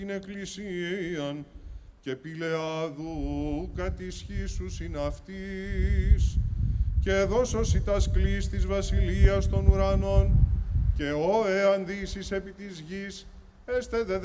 την Εκκλησίαν και πηλεάδου κατησχίσουσιν αυτής και δώσωσι τας κλείς της βασιλείας των ουρανών και ο εάν δύσεις επί της γης έστε δε